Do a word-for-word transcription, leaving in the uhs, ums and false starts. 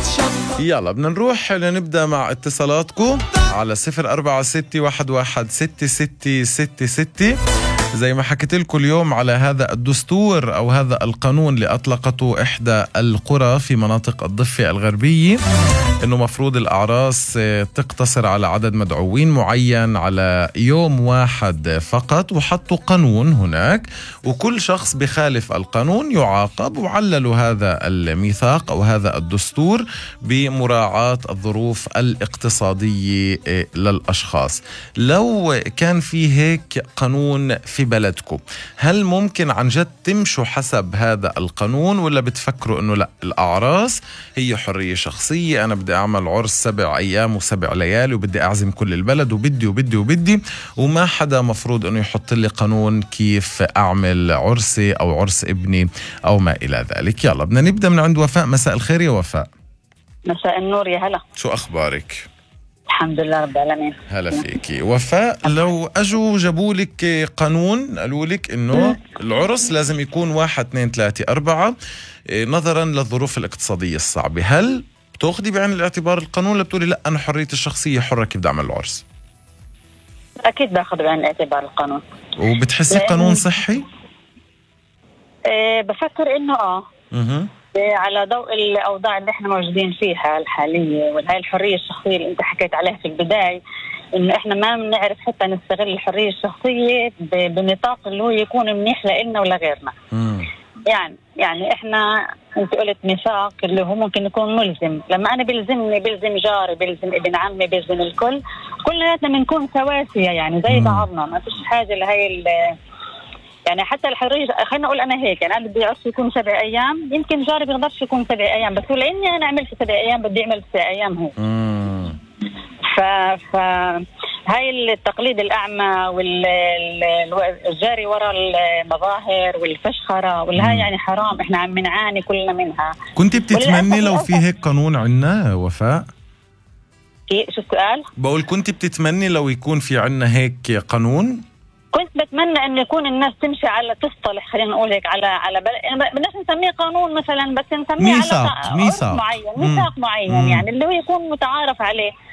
يلا بدنا نروح لنبدأ مع اتصالاتكم على صفر أربعة ستة واحد واحد ستة ستة ستة ستة. زي ما حكيت لكم اليوم على هذا الدستور أو هذا القانون اللي أطلقته إحدى القرى في مناطق الضفة الغربية، إنه مفروض الأعراس تقتصر على عدد مدعوين معين على يوم واحد فقط، وحطوا قانون هناك وكل شخص بخالف القانون يعاقب، وعللوا هذا الميثاق أو هذا الدستور بمراعاة الظروف الاقتصادية للأشخاص. لو كان في هيك قانون في بلدكم، هل ممكن عن جد تمشوا حسب هذا القانون، ولا بتفكروا انه لا، الاعراس هي حرية شخصية، انا بدي اعمل عرس سبع ايام وسبع ليالي وبدي اعزم كل البلد وبدي وبدي وبدي وما حدا مفروض انه يحط لي قانون كيف اعمل عرسي او عرس ابني او ما الى ذلك؟ يلا بدنا نبدأ من عند وفاء. مساء الخير يا وفاء. مساء النور يا هلا. شو اخبارك؟ الحمد لله رب العالمين. هلا فيكي وفاء. لو اجوا جابوا لك قانون قالوا لك انه العرس لازم يكون واحد اثنين ثلاثة أربعة نظرا للظروف الاقتصادية الصعبة، هل بتاخذي بعين الاعتبار القانون، ولا بتقولي لا انا حريتي الشخصية حرة كيف بدي اعمل العرس؟ اكيد باخذ بعين الاعتبار القانون. وبتحسي قانون صحي؟ إيه بفكر انه اه اها على ضوء الاوضاع اللي احنا موجودين فيها الحاليه، وهي الحريه الشخصيه اللي انت حكيت عليها في البدايه، انه احنا ما بنعرف حتى نستغل الحريه الشخصيه بنطاق اللي هو يكون منيح لنا ولا غيرنا. مم. يعني يعني احنا انت قلت ميثاق اللي هو ممكن يكون ملزم، لما انا بلزمني بلزم جاري بلزم ابن عمي بلزم الكل، كلنا بنكون سواسيه يعني زي بعضنا، ما فيش حاجه لهي يعني حتى الحريه. خلينا نقول انا هيك، يعني انا بدي عرس يكون سبع ايام، يمكن جاري بيقدرش يكون سبع ايام، بس لاني انا عملت سبع ايام بدي اعمل سبع ايام هو. مم. ف ف هاي التقليد الاعمى والجاري وراء المظاهر والفشخره والهاي يعني حرام، احنا عم نعاني كلنا منها. كنت بتتمني لو في هيك قانون عنا وفاء؟ شو السؤال؟ بقول كنت بتتمني لو يكون في عنا هيك قانون؟ كنت بتمنى ان يكون الناس تمشي على تصطلح، خلينا نقول هيك على على بل... بدناش نسميه قانون مثلا، بس نسميه ميثاق على ميثاق معين، ميثاق معين، يعني اللي هو يكون متعارف عليه.